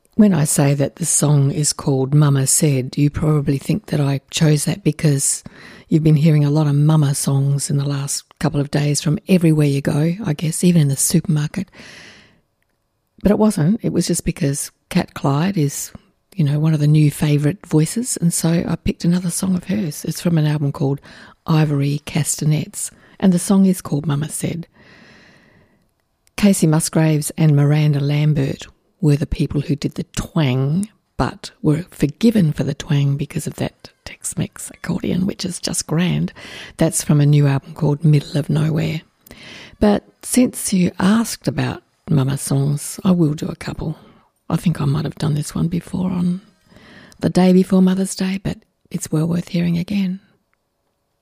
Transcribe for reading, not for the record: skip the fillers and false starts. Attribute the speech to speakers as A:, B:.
A: When I say that the song is called Mama Said, you probably think that I chose that because you've been hearing a lot of mama songs in the last couple of days from everywhere you go, I guess, even in the supermarket. But it wasn't. It was just because Kat Clyde is, you know, one of the new favourite voices, and so I picked another song of hers. It's from an album called Ivory Castanets, and the song is called Mama Said. Casey Musgraves and Miranda Lambert were the people who did the twang, but were forgiven for the twang because of that Tex-Mex accordion, which is just grand. That's from a new album called Middle of Nowhere. But since you asked about mama songs, I will do a couple. I think I might have done this one before on the day before Mother's Day, but it's well worth hearing again.